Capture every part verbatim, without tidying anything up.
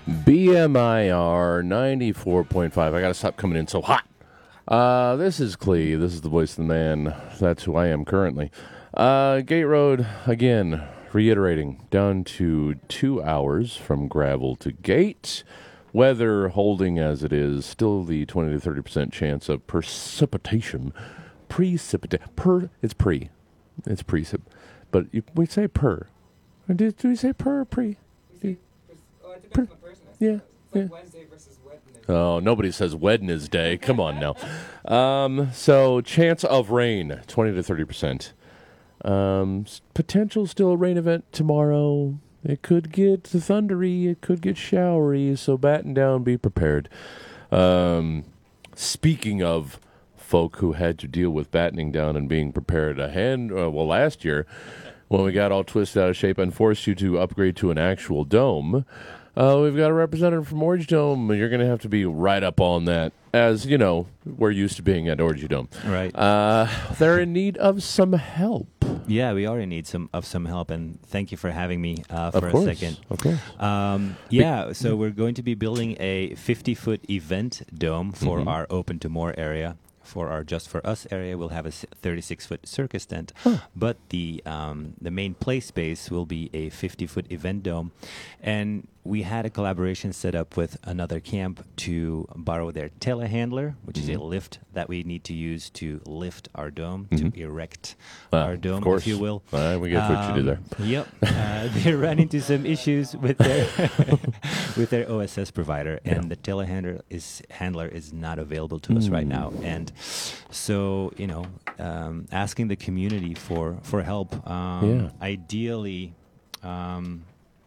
B M I R ninety-four point five. I got to stop coming in so hot. Uh, this is Clee. This is the voice of the man. That's who I am currently. Uh, Gate Road, again, reiterating, down to two hours from gravel to gate. Weather holding as it is, still the twenty to thirty percent chance of precipitation. Precipitation. Per, it's pre. It's precip. But you, we say per. Do, do we say per or pre? Well, it depends on the person. Yeah, It's like yeah. Wednesday versus Wednesday. Oh, nobody says Wednesday. Come on now. Um, so, chance of rain, twenty to thirty percent. Um, s- potential still rain event tomorrow. It could get thundery. It could get showery. So, batten down, be prepared. Um, speaking of folk who had to deal with battening down and being prepared, a hand, uh, well, last year, when we got all twisted out of shape and forced you to upgrade to an actual dome, uh, we've got a representative from Orgy Dome. You're going to have to be right up on that, as, you know, we're used to being at Orgy Dome. Right. Uh, they're in need of some help. Yeah, we are in need some of some help, and thank you for having me uh, for Of course. a second. Of course. Um, yeah, so we're going to be building a fifty-foot event dome for Mhm. our Open to More area. For our Just For Us area, we'll have a thirty-six-foot circus tent, Huh. but the um, the main play space will be a fifty-foot event dome. And we had a collaboration set up with another camp to borrow their telehandler, which is a Mhm. lift that we need to use to lift our dome, Mhm. to erect Uh, our dome, of course. if you will. Uh, we get what you do there. Um, Yep. Uh, they ran into some issues with their with their O S S provider, and Yeah. the telehandler is handler is not available to us right Mm. now. And so, you know, um, asking the community for for help. Um, Yeah. Ideally. Um,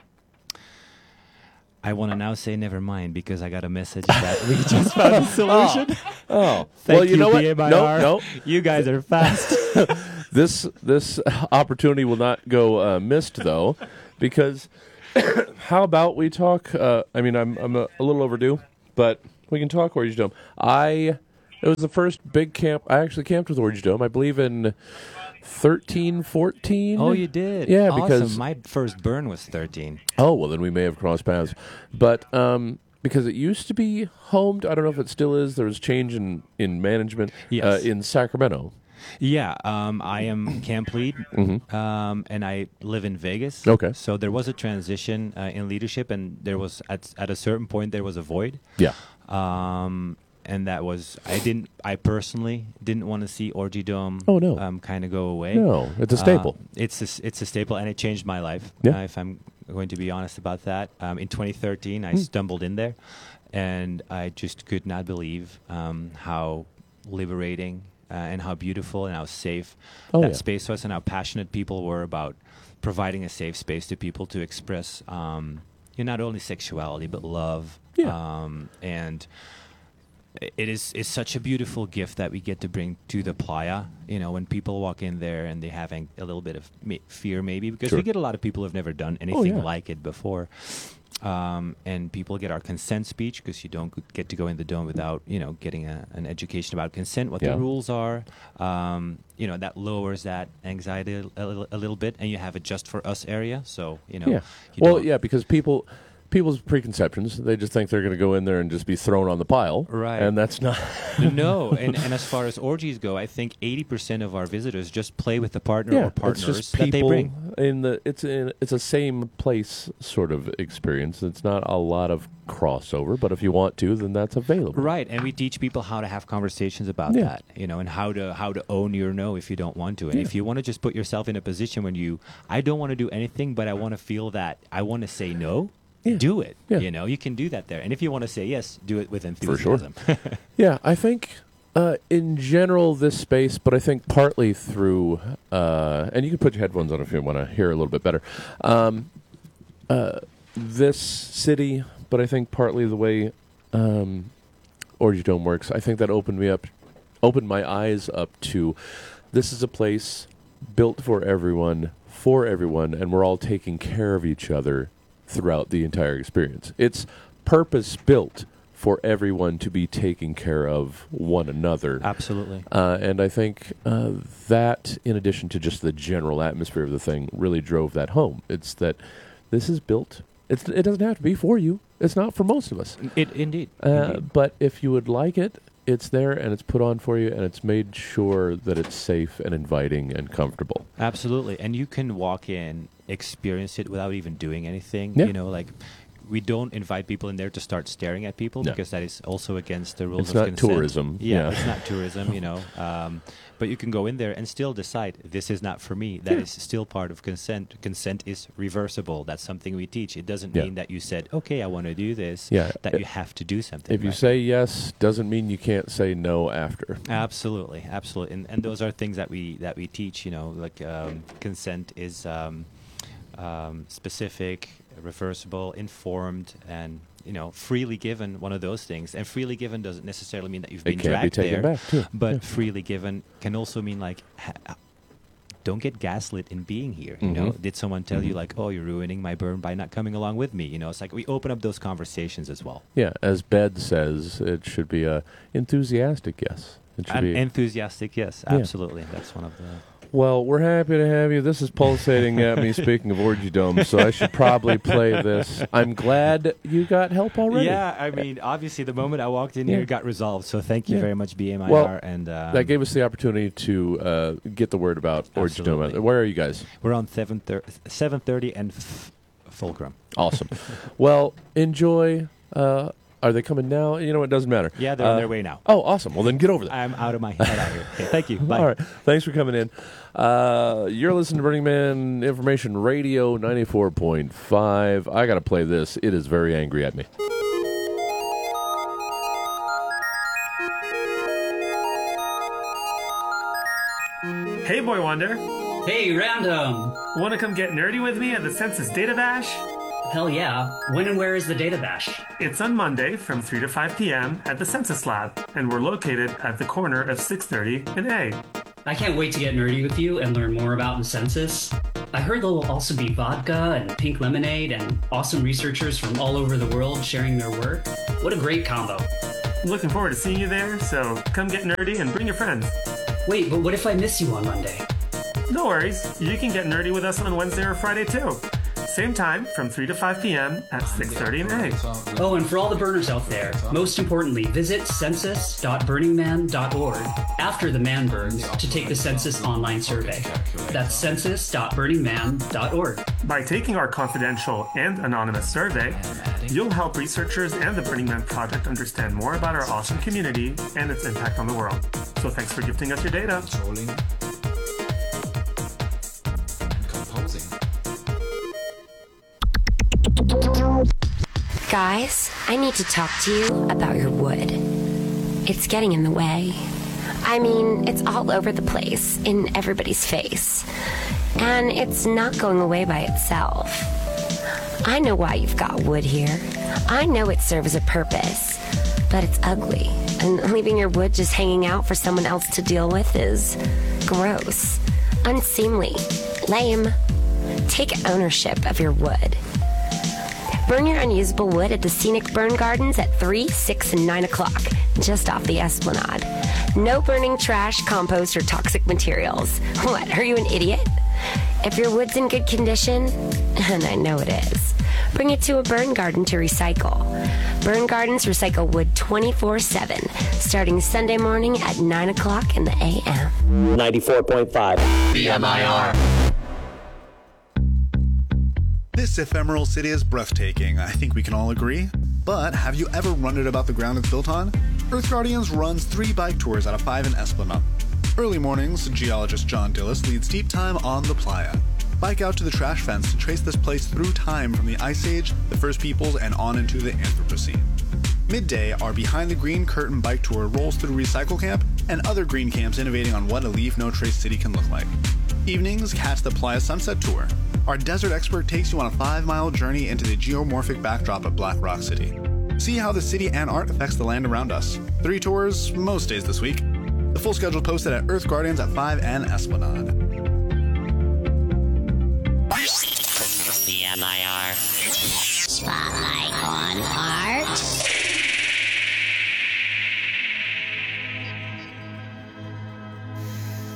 I want to now say never mind because I got a message that we just found a solution. Oh, Thank well, you, know what? B M I No, R. no. You guys are fast. This this opportunity will not go uh, missed though, because how about we talk? Uh, I mean, I'm I'm a, a little overdue, but we can talk Orgy Dome. I it was the first big camp. I actually camped with Orgy Dome. I believe in thirteen, fourteen. Oh, you did? Yeah, Awesome. because My first burn was thirteen. oh well, then we may have crossed paths, but um. Because it used to be homed, I don't know if it still is. There was change in, in management Yes. uh, in Sacramento. Yeah, um, I am camp lead, Mhm. um, and I live in Vegas. Okay. So there was a transition uh, in leadership, and there was at at a certain point there was a void. Yeah. Um, and that was I didn't I personally didn't want to see Orgy Dome. Oh, no. Um, kind of go away. No, it's a staple. Uh, it's a, s- it's a staple, and it changed my life. Yeah. Uh, if I'm going to be honest about that, um, in twenty thirteen, Hmm. I stumbled in there, and I just could not believe um, how liberating uh, and how beautiful and how safe Oh, that yeah. space was, and how passionate people were about providing a safe space to people to express, um, you know, not only sexuality but love. Yeah. Um, and it is it's such a beautiful gift that we get to bring to the playa. You know, when people walk in there and they're having a little bit of ma- fear, maybe because Sure. we get a lot of people who've never done anything yeah. like it before. Um, and people get our consent speech because you don't g- get to go in the dome without, you know, getting a, an education about consent, what Yeah. the rules are. Um, you know, that lowers that anxiety a, a, little, a little bit. And you have a Just For Us area. So, you know. Yeah. you Well, don't- yeah, because people, people's preconceptions, they just think they're going to go in there and just be thrown on the pile. Right. And that's not. No, and, and as far as orgies go, I think eighty percent of our visitors just play with the partner yeah, or it's partners just that they people bring. in the. It's in. It's a same place sort of experience. It's not a lot of crossover, but if you want to, then that's available. Right, and we teach people how to have conversations about Yeah. that, you know, and how to how to own your no if you don't want to, and Yeah. if you want to just put yourself in a position when you, I don't want to do anything, but I want to feel that I want to say no. Yeah. Do it. Yeah. You know, you can do that there, and if you want to say yes, do it with For sure. enthusiasm. Yeah, I think uh, in general this space, but I think partly through, uh, and you can put your headphones on if you want to hear a little bit better. Um, uh, this city, but I think partly the way um, Orgy Dome works, I think that opened me up, opened my eyes up to this is a place built for everyone, for everyone, and we're all taking care of each other throughout the entire experience. It's purpose built for everyone to be taking care of one another. Absolutely. Uh, and I think uh, that, in addition to just the general atmosphere of the thing, really drove that home. It's that this is built It's, it doesn't have to be for you. It's not for most of us. It indeed. Uh, indeed. but if you would like it, it's there and it's put on for you, and it's made sure that it's safe and inviting and comfortable. Absolutely. And you can walk in, experience it without even doing anything. Yeah. You know, like we don't invite people in there to start staring at people No. because that is also against the rules It's of not consent. tourism. Yeah, Yeah. it's not tourism, you know. Um, but you can go in there and still decide this is not for me. That Yeah. is still part of consent. Consent is reversible. That's something we teach. It doesn't Yeah. mean that you said, okay, I want to do this, Yeah. that I- you have to do something. If you right? say yes, doesn't mean you can't say no after. Absolutely, absolutely, and and those are things that we that we teach. You know, like um, consent is um, um, specific, reversible, informed, and you know, freely given. One of those things, and freely given doesn't necessarily mean that you've It been can't be dragged taken there, back, too. but Yeah. freely given can also mean like. Ha- don't get gaslit in being here. You know, Mhm. did someone tell you Mhm. like, "Oh, you're ruining my burn by not coming along with me"? You know, it's like we open up those conversations as well. Yeah, as Bed says, it should be a enthusiastic yes. It should An be. enthusiastic, yes, Yeah. absolutely. That's one of the. Well, we're happy to have you. This is pulsating at me. Speaking of Orgy Dome, so I should probably play this. I'm glad you got help already. Yeah, I mean, obviously, the moment I walked in Yeah. here, it got resolved. So thank you Yeah. very much, B M I R. Well, and um, that gave us the opportunity to uh, get the word about Orgy Dome. Absolutely. Where are you guys? we're on seven thirty and f- Fulcrum. Awesome. Well, enjoy. Uh, are they coming now? You know, it doesn't matter. Yeah, they're Uh, on their way now. Oh, awesome. Well, then get over there. I'm out of my head out here. Okay, thank you. Bye. All right. Thanks for coming in. Uh, you're listening to Burning Man Information Radio ninety-four point five. I got to play this. It is very angry at me. Hey, Boy Wonder. Hey, Random! Want to come get nerdy with me at the Census Data Bash? Hell yeah. When and where is the data bash? It's on Monday from three to five p.m. at the Census Lab, and we're located at the corner of six thirty and A. I can't wait to get nerdy with you and learn more about the census. I heard there'll also be vodka and pink lemonade and awesome researchers from all over the world sharing their work. What a great combo. Looking forward to seeing you there, so come get nerdy and bring your friends. Wait, but what if I miss you on Monday? No worries, you can get nerdy with us on Wednesday or Friday too. Same time from three to five p.m. at six thirty and A. Oh, and for all the burners out there, most importantly, visit census dot burning man dot org after the man burns to take the census online survey. That's census dot burning man dot org. By taking our confidential and anonymous survey, you'll help researchers and the Burning Man Project understand more about our awesome community and its impact on the world. So thanks for gifting us your data. Controlling and composing. Guys, I need to talk to you about your wood. It's getting in the way. I mean, it's all over the place, in everybody's face. And it's not going away by itself. I know why you've got wood here. I know it serves a purpose. But it's ugly. And leaving your wood just hanging out for someone else to deal with is gross, unseemly, lame. Take ownership of your wood. Burn your unusable wood at the Scenic Burn Gardens at three, six, and nine o'clock, just off the Esplanade. No burning trash, compost, or toxic materials. What, are you an idiot? If your wood's in good condition, and I know it is, bring it to a burn garden to recycle. Burn Gardens recycle wood twenty-four seven, starting Sunday morning at nine o'clock in the a m ninety-four point five B M I R. This ephemeral city is breathtaking, I think we can all agree. But have you ever wondered about the ground it's built on? Earth Guardians runs three bike tours out of five in Esplanade. Early mornings, geologist John Dillis leads deep time on the playa. Bike out to the trash fence to trace this place through time from the Ice Age, the First Peoples, and on into the Anthropocene. Midday, our Behind the Green Curtain bike tour rolls through Recycle Camp and other green camps innovating on what a Leave No Trace city can look like. Evenings, catch the Playa Sunset Tour. Our desert expert takes you on a five-mile journey into the geomorphic backdrop of Black Rock City. See how the city and art affects the land around us. Three tours, most days this week. The full schedule posted at Earth Guardians at five and Esplanade. B M I R. Spotlight on art.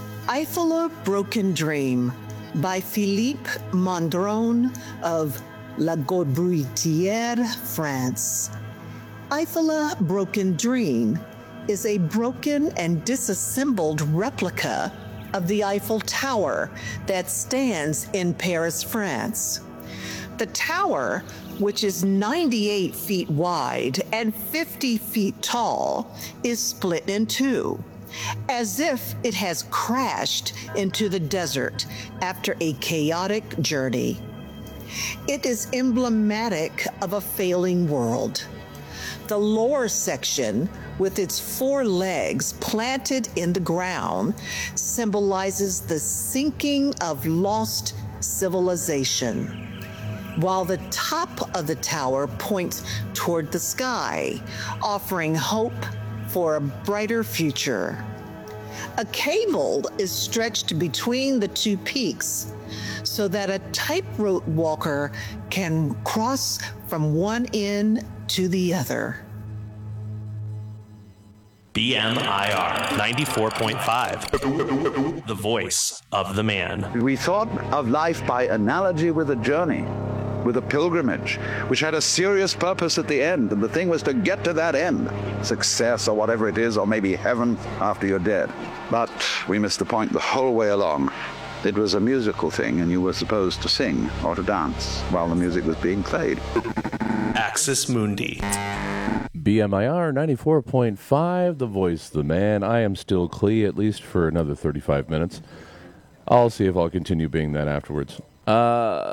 Eiffel Broken Dream by Philippe Mondron of La Gorbutière, France. Eiffel Broken Dream is a broken and disassembled replica of the Eiffel Tower that stands in Paris, France. The tower, which is ninety-eight feet wide and fifty feet tall, is split in two, as if it has crashed into the desert after a chaotic journey. It is emblematic of a failing world. The lower section, with its four legs planted in the ground, symbolizes the sinking of lost civilization, while the top of the tower points toward the sky, offering hope for a brighter future. A cable is stretched between the two peaks so that a tightrope walker can cross from one end to the other. B M I R ninety-four point five, the voice of the man. We thought of life by analogy with a journey, with a pilgrimage, which had a serious purpose at the end, and the thing was to get to that end, success or whatever it is, or maybe heaven after you're dead. But we missed the point the whole way along. It was a musical thing, and you were supposed to sing or to dance while the music was being played. Axis Mundi. B M I R ninety-four point five, the voice of the man. I am still Clee, at least for another thirty-five minutes. I'll see if I'll continue being that afterwards. Uh,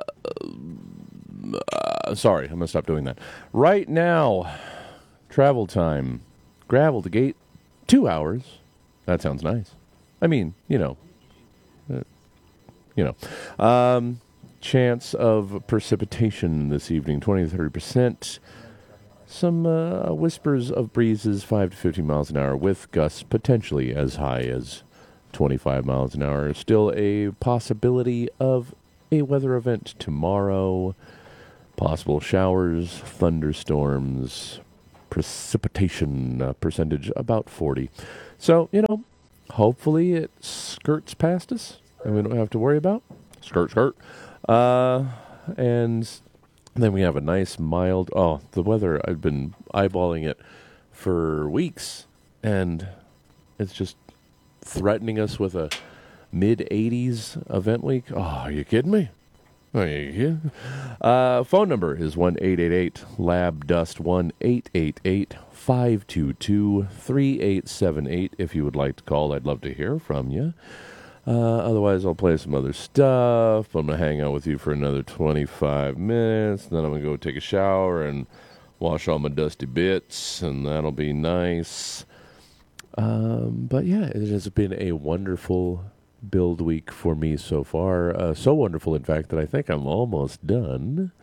uh, sorry, I'm going to stop doing that. Right now, travel time, gravel to gate, two hours. That sounds nice. I mean, you know, uh, you know. Um, chance of precipitation this evening, twenty to thirty percent. Some uh, whispers of breezes, five to fifty miles an hour, with gusts potentially as high as twenty-five miles an hour. Still a possibility of a weather event tomorrow. Possible showers, thunderstorms, precipitation uh, percentage about forty. So, you know, hopefully it skirts past us and we don't have to worry about skirt, skirt. Uh, and then we have a nice mild, oh, the weather, I've been eyeballing it for weeks, and it's just threatening us with a mid eighties event week. Oh, are you kidding me? Are you kidding? Uh, phone number is one eight eight eight lab dust, one eight eight eight five two two three eight seven eight. If you would like to call, I'd love to hear from you. Uh, otherwise, I'll play some other stuff. I'm going to hang out with you for another twenty-five minutes. Then I'm going to go take a shower and wash all my dusty bits, and that'll be nice. Um, but yeah, it has been a wonderful build week for me so far. Uh, so wonderful, in fact, that I think I'm almost done.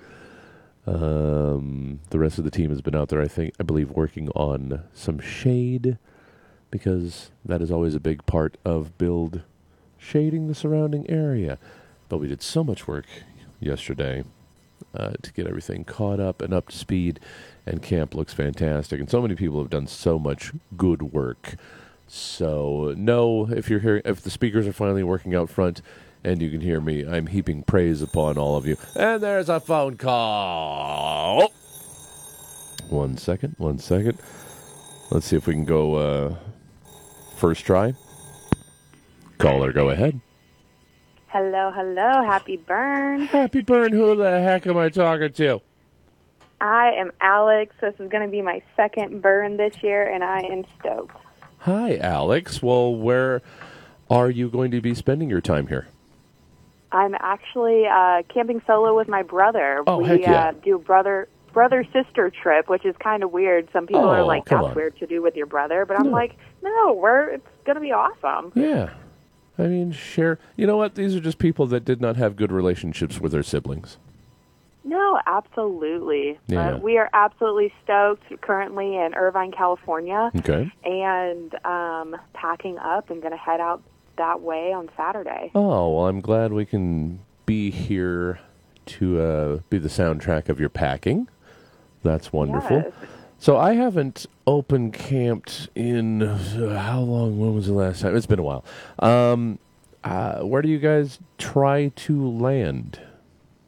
Um, the rest of the team has been out there, I think, I believe, working on some shade, because that is always a big part of build, shading the surrounding area. But we did so much work yesterday uh, to get everything caught up and up to speed, and camp looks fantastic. And so many people have done so much good work. So, no, if you're hearing, if the speakers are finally working out front and you can hear me, I'm heaping praise upon all of you. And there's a phone call. One second, one second. Let's see if we can go uh, first try. Caller, go ahead. Hello, hello. Happy burn. Happy burn. Who the heck am I talking to? I am Alex. This is going to be my second burn this year, and I am stoked. Hi, Alex. Well, where are you going to be spending your time here? I'm actually uh, camping solo with my brother. Oh, we heck yeah. uh, do a brother brother sister trip, which is kind of weird. Some people Oh, are like, come "That's on. weird to do with your brother," but I'm No. like, "No, we're it's going to be awesome." Yeah. I mean, share. You know what? These are just people that did not have good relationships with their siblings. No, absolutely. Yeah. Uh, we are absolutely stoked. Currently in Irvine, California. Okay. And um, packing up and going to head out that way on Saturday. Oh, well, I'm glad we can be here to uh, be the soundtrack of your packing. That's wonderful. Yes. So I haven't open camped in, uh, how long, when was the last time? It's been a while. Um, uh, where do you guys try to land?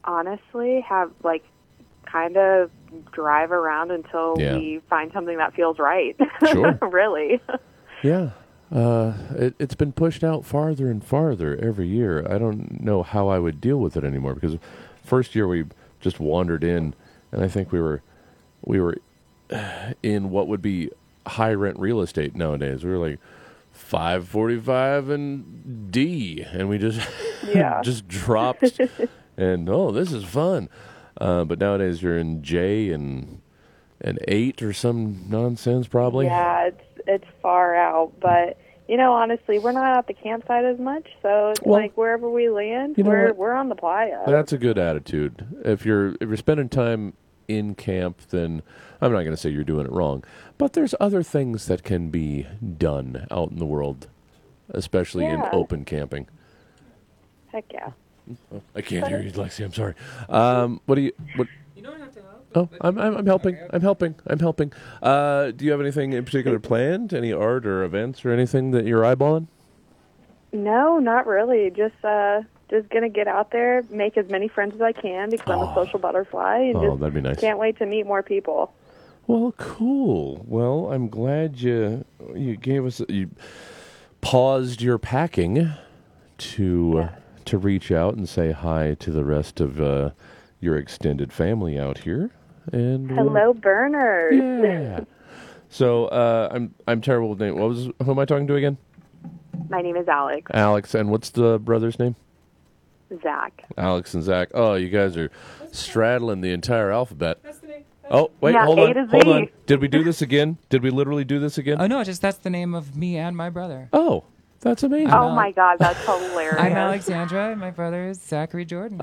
honestly have like kind of drive around until Yeah. we find something that feels right. Sure. Really. Yeah. Uh, it, it's been pushed out farther and farther every year. I don't know how I would deal with it anymore because first year we just wandered in, and I think we were we were in what would be high rent real estate nowadays. We were like five forty-five and D, and we just Yeah. just dropped. And oh, this is fun. Uh, but nowadays you're in J and and eight or some nonsense probably. Yeah, it's it's far out, but you know, honestly, we're not at the campsite as much, so it's Well, like wherever we land, you know we're what? we're on the playa. That's a good attitude. If you're if you're spending time in camp, then I'm not going to say you're doing it wrong. But there's other things that can be done out in the world, especially in Yeah. open camping. Heck yeah. I can't hear you, Lexi. I'm sorry. Um, what do you? What? You don't have to help. Oh, I'm I'm, I'm helping. I'm helping. I'm helping. Uh, do you have anything in particular planned? Any art or events or anything that you're eyeballing? No, not really. Just uh, just gonna get out there, make as many friends as I can because I'm a social butterfly, and Oh, just that'd be nice. can't wait to meet more people. Well, cool. Well, I'm glad you you gave us you paused your packing to uh, to reach out and say hi to the rest of uh, your extended family out here. And uh, Hello, burners. yeah. So uh, I'm I'm terrible with name. What was who am I talking to again? My name is Alex. Alex, and what's the brother's name? Zach. Alex and Zach. Oh, you guys are straddling the entire alphabet. Oh, wait, Yeah, hold A on, to hold Z. on. Did we do this again? Did we literally do this again? Oh, no, just that's the name of me and my brother. Oh, that's amazing. Oh my God, that's hilarious. I'm Alexandra, and my brother is Zachary Jordan.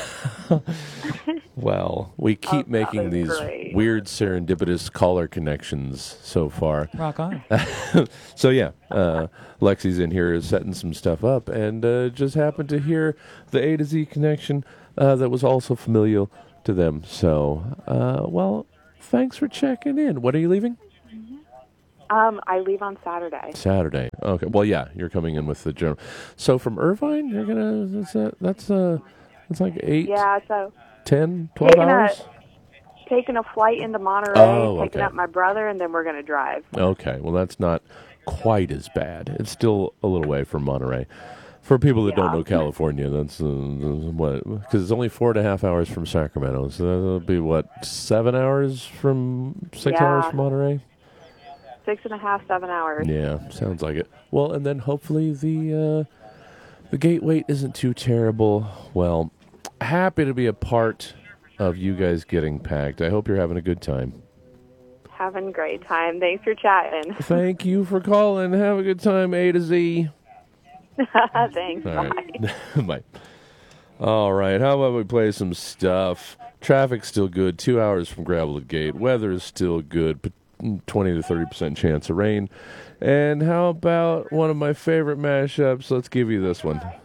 Well, we keep making these great. weird serendipitous caller connections so far. Rock on. So yeah, uh, Lexi's in here is setting some stuff up, and uh, just happened to hear the A to Z connection uh, that was also familial to them. So, uh, well, thanks for checking in. When are you leaving? Um, I leave on Saturday. Saturday. Okay. Well, yeah, you're coming in with the general. So from Irvine, you're gonna. That's uh, that's uh, that's like eight, Yeah, so ten, twelve taking hours. a taking a flight into Monterey, Oh, picking okay. up my brother, and then we're gonna drive. Okay, well, that's not quite as bad. It's still a little way from Monterey. For people that don't know California, that's uh, what, because it's only four and a half hours from Sacramento. So that'll be what, seven hours from six Yeah. hours from Monterey. Six and a half, seven hours. Yeah, sounds like it. Well, and then hopefully the uh, the gate wait isn't too terrible. Well, happy to be a part of you guys getting packed. I hope you're having a good time. Having a great time. Thanks for chatting. Thank you for calling. Have a good time, A to Z. Thanks. All Bye. right. Bye. All right. How about we play some stuff? Traffic's still good. Two hours from Gravel to Gate. Weather is still good. But twenty to thirty percent chance of rain. And how about one of my favorite mashups? Let's give you this one.